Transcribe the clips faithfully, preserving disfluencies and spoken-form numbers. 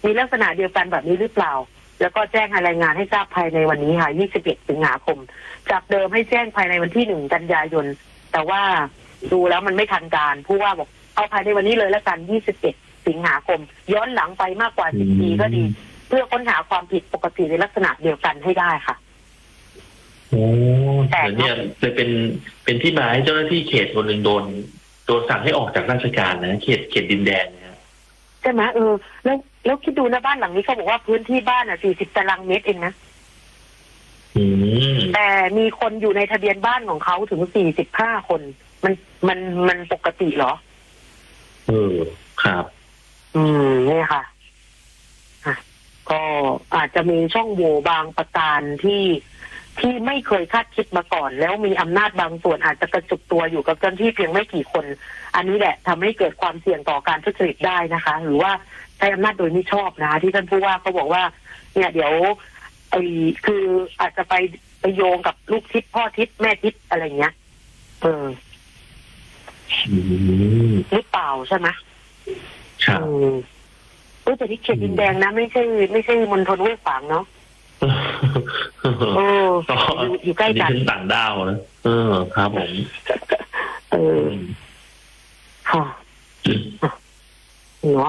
มีลักษณะเดียวกันแบบนี้หรือเปล่าแล้วก็แจ้งให้รายงานให้ทราบภายในวันนี้ค่ะยี่สิบเอ็ดสิงหาคมจากเดิมให้แจ้งภายในวันที่หนึ่งกันยายนแต่ว่าดูแล้วมันไม่ทันการผู้ว่าบอกเอาภายในวันนี้เลยแล้วกันยี่สิบเอ็ดสิงหาคมย้อนหลังไปมากกว่าสิบปีก็ดีเพื่อค้นหาความผิดปกติในลักษณะเดียวกันให้ได้ค่ะโอ้แต่เนี่ยเลยเป็นเป็นที่มาให้เจ้าหน้าที่เขตคนหนึ่งโดนโดนสั่งให้ออกจากราชการนะเขตเขตดินแดงนะใช่ไหมเออแล้วแล้วคิดดูนะบ้านหลังนี้เขาบอกว่าพื้นที่บ้านอ่ะสี่สิบตารางเมตรเองนะแต่มีคนอยู่ในทะเบียนบ้านของเขาถึงสี่สิบห้าคนมันมันมันปกติเหรอเออครับอืมนี่ค่ะอ่ะก็อาจจะมีช่องโหว่บางประการที่ที่ไม่เคยคาดคิดมาก่อนแล้วมีอำนาจบางส่วนอาจจะกระจุกตัวอยู่กับเจ้าหน้าที่เพียงไม่กี่คนอันนี้แหละทำให้เกิดความเสี่ยงต่อการทุจริตได้นะคะ หรือว่าใช้อำนาจโดยมิชอบนะคะที่ท่านผู้ว่าเขาบอกว่าเนี่ยเดี๋ยวไอ้คืออาจจะไปไปโยงกับลูกทิศพ่อทิศแม่ทิศอะไรเงี้ยเออหรือเปล่าใช่ไหมครับเออแต่ที่เขตดินแดงนะไม่ใช่ไม่ใช่มณฑลห้วยขวางเนาะเอออยู่ใกล้กันต่างดาวนะเออครับผมเออค่ะเนาะ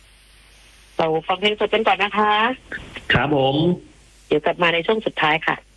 เราฟังเพลงสดกันก่อนนะคะครับผมเดี๋ยวกลับมาในช่วงสุดท้ายค่ะ